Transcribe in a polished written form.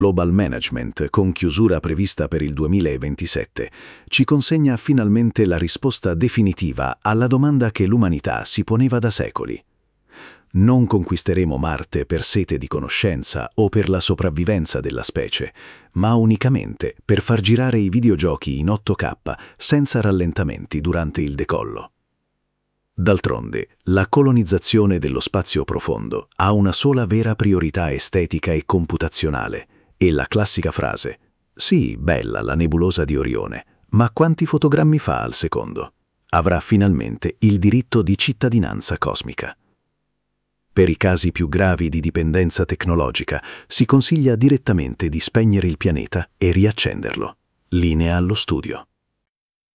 Global Management, con chiusura prevista per il 2027, ci consegna finalmente la risposta definitiva alla domanda che l'umanità si poneva da secoli. Non conquisteremo Marte per sete di conoscenza o per la sopravvivenza della specie, ma unicamente per far girare i videogiochi in 8K senza rallentamenti durante il decollo. D'altronde, la colonizzazione dello spazio profondo ha una sola vera priorità estetica e computazionale, e la classica frase: «Sì, bella la nebulosa di Orione, ma quanti fotogrammi fa al secondo?» avrà finalmente il diritto di cittadinanza cosmica. Per i casi più gravi di dipendenza tecnologica si consiglia direttamente di spegnere il pianeta e riaccenderlo. Linea allo studio.